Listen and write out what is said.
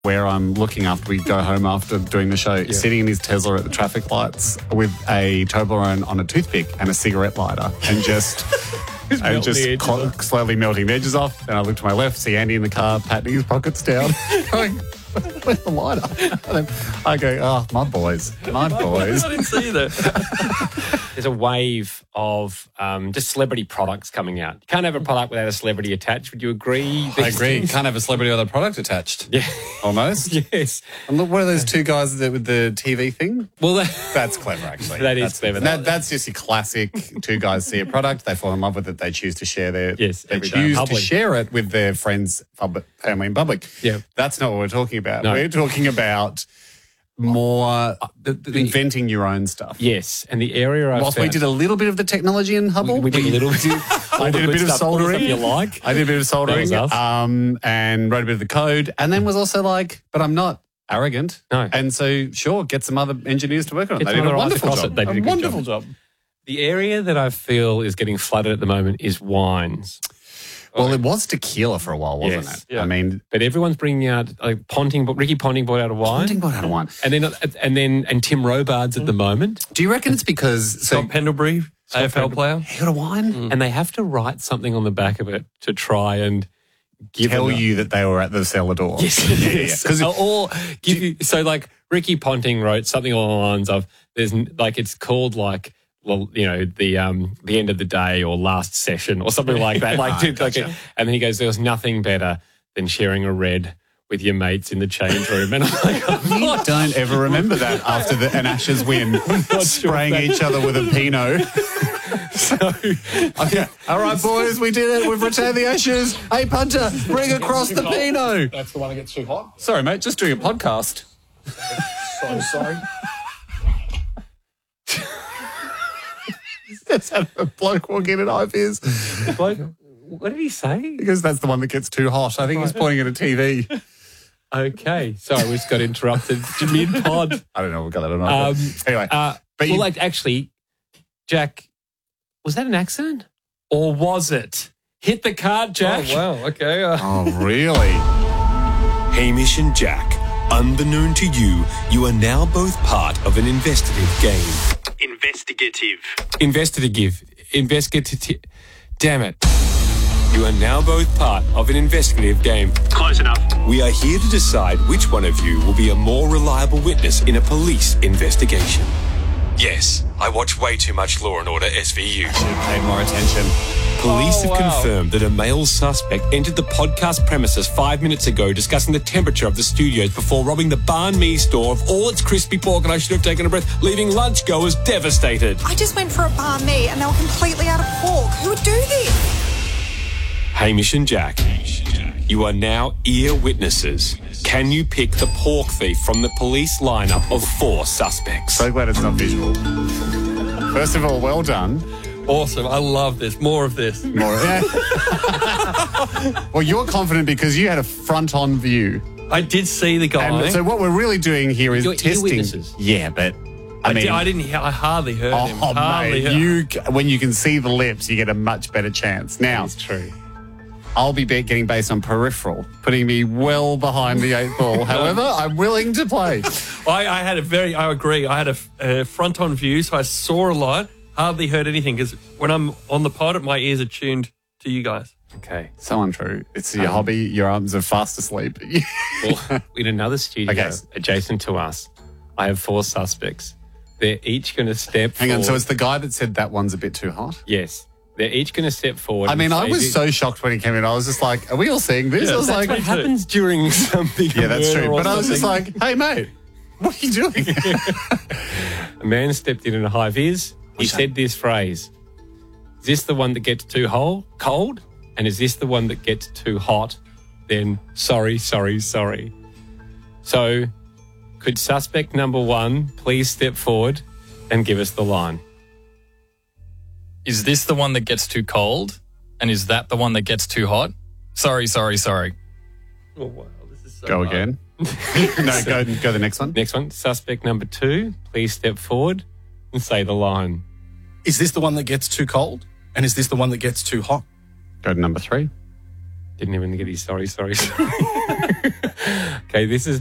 where I'm looking after we go home after doing the show, sitting in his Tesla at the traffic lights with a Toblerone on a toothpick and a cigarette lighter and just slowly melting the edges off. And I look to my left, see Andy in the car, patting his pockets down, going, where's the lighter? And then I go, oh, my boys. I didn't see that. There's a wave of just celebrity products coming out. You can't have a product without a celebrity attached. Would you agree? I agree. You can't have a celebrity without a product attached. Yeah. Almost. Yes. And look, what are those two guys with the TV thing? Well, that's clever, actually. That's clever. That's just your classic two guys see a product, they fall in love with it, they choose to share they choose to share it with their friends, family in public. Yeah. That's not what we're talking about. No. We're talking about more inventing your own stuff. Yes, and the area Whilst we did a little bit of the technology in Hubble. We did a little bit. I did a bit of soldering. You like? I did a bit of soldering and wrote a bit of the code, and then was also like, but I'm not arrogant. No. And so, sure, get some other engineers to work on it. They did a wonderful job. They did a wonderful job. The area that I feel is getting flooded at the moment is wines. Well, it was tequila for a while, wasn't it? Yeah. I mean, but everyone's bringing out Ricky Ponting brought out a wine. And Tim Robards at the moment. Do you reckon it's because Scott Pendlebury, AFL player, he got a wine, and they have to write something on the back of it to try and tell you that they were at the cellar door. Yes, or give you. So, like Ricky Ponting wrote something along the lines of, "There's like it's called like." Well, you know, the end of the day or last session or something like that. And then he goes, there was nothing better than sharing a red with your mates in the change room. And I'm like, you don't ever remember that after an Ashes win, spraying each other with a Pinot. All right, boys, we did it. We've returned the Ashes. Hey, punter, bring across the Pinot. That's the one that gets too hot. Sorry, mate, just doing a podcast. So sorry. Just had a bloke walk in at IVs. What did he say? Because that's the one that gets too hot. I think he's pointing at a TV. Okay. Sorry, we just got interrupted mid-pod. I don't know if we got that or not. Anyway. Actually, Jack, was that an accident? Or was it? Hit the cart, Jack. Oh, wow. Okay. Oh, really? Hamish and Jack, unbeknown to you, you are now both part of an investigative game. Investigative. Damn it. You are now both part of an investigative game. Close enough. We are here to decide which one of you will be a more reliable witness in a police investigation. Yes, I watch way too much Law & Order SVU. Should have paid more attention. Police have confirmed that a male suspect entered the podcast premises 5 minutes ago discussing the temperature of the studios before robbing the Banh Mi store of all its crispy pork, and I should have taken a breath, leaving lunch goers devastated. I just went for a banh mi and they were completely out of pork. Who would do this? Hamish and Jack, you are now ear witnesses. Can you pick the pork thief from the police lineup of 4 suspects? So glad it's not visual. First of all, well done. Awesome. I love this. More of this. Yeah. Well, you're confident because you had a front-on view. I did see the guy. And so what we're really doing here is testing. Yeah, but I hardly heard him. When you can see the lips, you get a much better chance. Now, it's true. I'll be getting based on peripheral, putting me well behind the 8 ball. However, I'm willing to play. I agree. I had a front-on view, so I saw a lot. Hardly heard anything because when I'm on the pod, my ears are tuned to you guys. Okay. So untrue. It's your hobby. Your arms are fast asleep. Well, in another studio adjacent to us, I have 4 suspects. They're each going to step forward. Hang on. So it's the guy that said that one's a bit too hot? Yes. They're each going to step forward. I mean, I was so shocked when he came in. I was just like, are we all seeing this? Yeah, I was that's like, what happens during something. Yeah, that's true. But I was just like, hey, mate, what are you doing? A man stepped in a high vis. He said this phrase: is this the one that gets too cold? And is this the one that gets too hot? Then sorry. So could suspect number 1 please step forward and give us the line? Is this the one that gets too cold? And is that the one that gets too hot? Sorry. Oh, wow. This is so Go hard. again. No, go the next one. Next one. Suspect number 2, please step forward and say the line. Is this the one that gets too cold? And is this the one that gets too hot? Go to number 3. Didn't even get his sorry. Okay, this is